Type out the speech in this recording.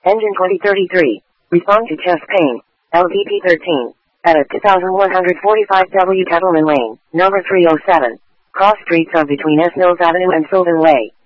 Engine 2033. Respond to chest pain. LVP 13. At a 2145 W Kettleman Lane, number 307. Cross streets are between S. Mills Avenue and Sylvan Way.